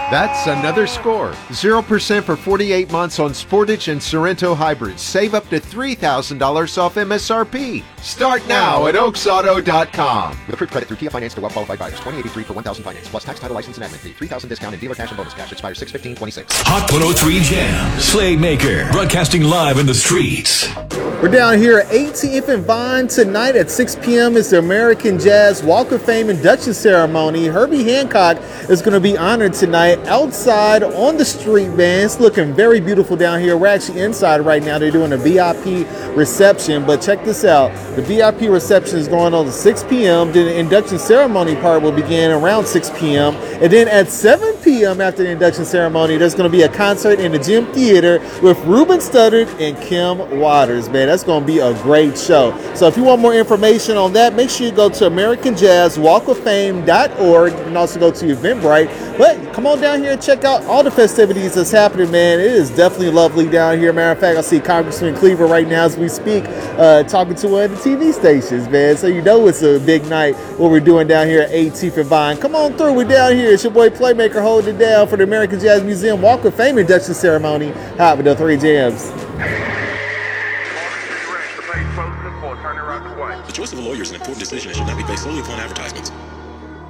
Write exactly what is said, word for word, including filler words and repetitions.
That's another score. zero percent for forty-eight months on Sportage and Sorrento hybrids. Save up to three thousand dollars off M S R P. Start now at oaks auto dot com. With approved credit through Kia Finance to well-qualified buyers. twenty eighty-three for one thousand finance, plus tax, title, license, and admin fee. three thousand discount and dealer cash and bonus cash. Expires six fifteen twenty-six. Hot one oh three Jams. Slade Maker, broadcasting live in the streets. We're down here at eighteenth and Vine tonight at six p.m. is the American Jazz Walk of Fame induction ceremony. Herbie Hancock is going to be honored tonight outside on the street, man. It's looking very beautiful down here. We're actually inside right now. They're doing a V I P reception, but check this out. The V I P reception is going on at six p.m. Then the induction ceremony part will begin around six p.m. And then at seven p.m. after the induction ceremony, there's going to be a concert in the Gym Theater with Ruben Studdard and Kim Waters, man. That's going to be a great show. So if you want more information on that, make sure you go to American Jazz Walk of Fame dot org. You can also go to Eventbrite. But come on down here and check out all the festivities that's happening, man. It is definitely lovely down here. Matter of fact, I see Congressman Cleaver right now as we speak, uh, talking to one of the T V stations, man. So you know it's a big night what we're doing down here at eighteenth and Vine. Come on through. We're down here. It's your boy Playmaker holding it down for the American Jazz Museum Walk of Fame induction ceremony. Hot with the three jams. The choice of a lawyer is an important decision and should not be based solely upon advertisements.